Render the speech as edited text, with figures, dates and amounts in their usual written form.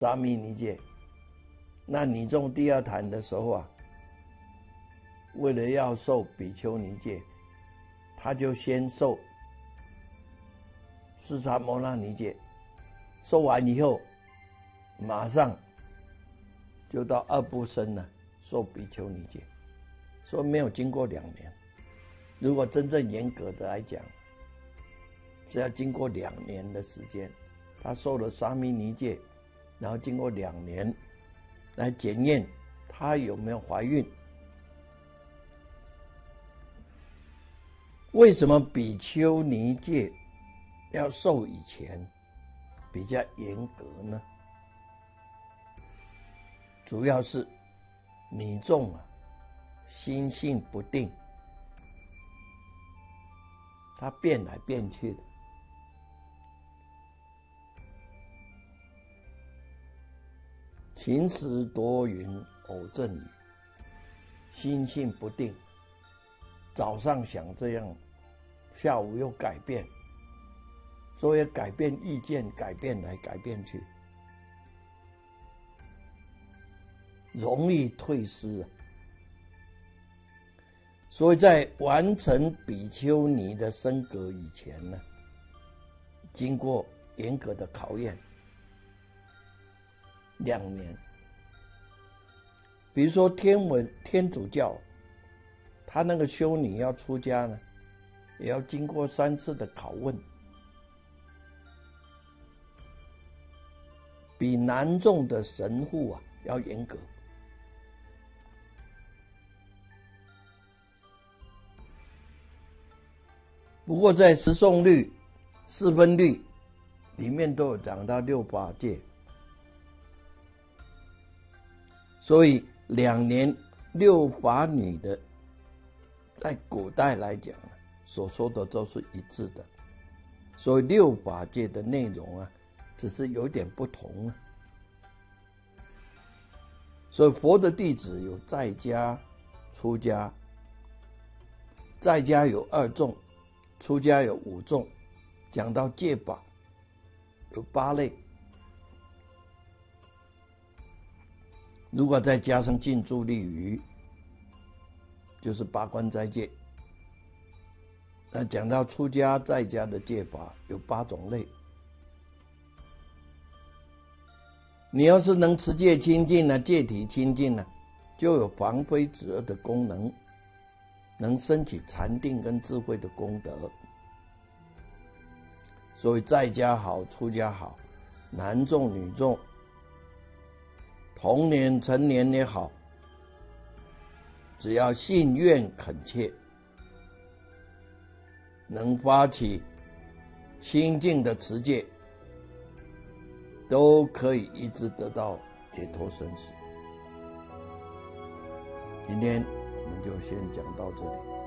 沙弥尼戒。那你中第二坛的时候啊，为了要受比丘尼戒，他就先受释迦牟那尼戒，受完以后，马上就到二部僧呢受比丘尼戒，所以没有经过2年。如果真正严格的来讲，是要经过2年的时间。他受了沙弥尼戒，然后经过2年来检验他有没有怀孕。为什么比丘尼戒要受以前比较严格呢？主要是女众啊，心性不定，她变来变去的。晴时多云偶阵雨，心性不定，早上想这样，下午又改变，所以改变意见，改变来改变去，容易退失啊。所以在完成比丘尼的升格以前呢，经过严格的考验2年。比如说天主教，他那个修女要出家呢，也要经过3次的拷问，比南众的神父啊要严格。不过在十诵律、4分律里面都有讲到6法戒，所以2年6法女的，在古代来讲所说的都是一致的，所以6法戒的内容啊，只是有点不同啊。所以佛的弟子有在家、出家，在家有2众，出家有5众，讲到戒法有8类。如果再加上禁住利余，就是8关斋戒。那讲到出家在家的戒法有8种类。你要是能持戒清净呢，戒体清净呢，就有防非止恶的功能，能升起禅定跟智慧的功德。所以在家好，出家好，男众女众，童年成年也好，只要信愿恳切，能发起清净的持戒，都可以一直得到解脱生死。今天我们就先讲到这里。